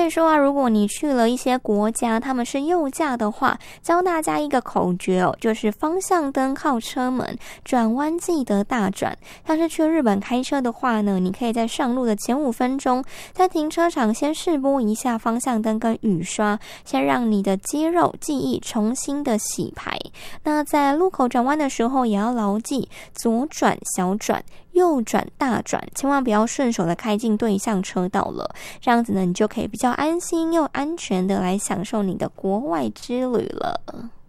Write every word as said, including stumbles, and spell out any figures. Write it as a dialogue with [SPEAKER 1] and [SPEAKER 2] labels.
[SPEAKER 1] 以说啊，如果你去了一些国家，他们是右驾的话，教大家一个口诀哦，就是方向灯靠车门，转弯记得大转。像是去日本开车的话呢，你可以在上路的前五分钟，在停车场先试播一下方向灯跟雨刷，先让你的肌肉记忆重新的洗牌。那在路口转弯的时候，也要牢记左转小转，右转大转，千万不要顺手的开进对向车道了。这样子呢，你就可以比较安心又安全的来享受你的国外之旅了。